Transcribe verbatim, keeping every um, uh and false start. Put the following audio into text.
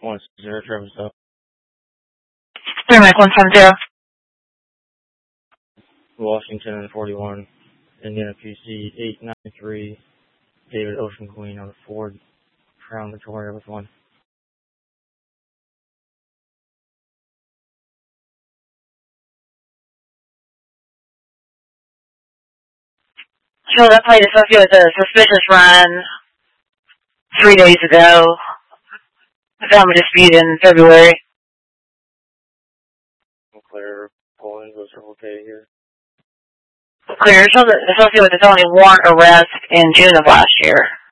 one zero, Travis up. Three Mike one seven zero. Washington and forty-one. Indiana P C eight nine three. David Ocean Queen on the Ford Crown Victoria with one. So that plate associated with a suspicious run three days ago. I found a dispute in February. Clear. Pulling was okay here. Clear. Associated with a felony warrant arrest in June of last year.